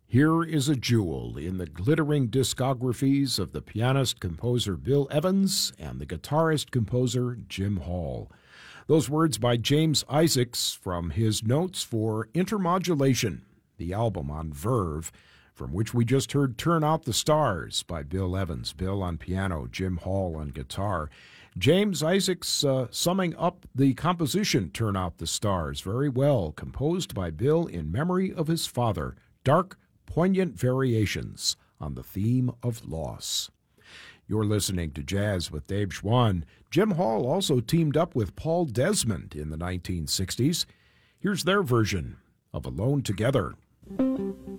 Here is a jewel in the glittering discographies of the pianist-composer Bill Evans and the guitarist-composer Jim Hall. Those words by James Isaacs from his Notes for Intermodulation, the album on Verve, from which we just heard Turn Out the Stars by Bill Evans, Bill on piano, Jim Hall on guitar. James Isaacs summing up the composition Turn Out the Stars very well, composed by Bill in memory of his father, dark, poignant variations on the theme of loss. You're listening to Jazz with Dave Schwann. Jim Hall also teamed up with Paul Desmond in the 1960s. Here's their version of Alone Together.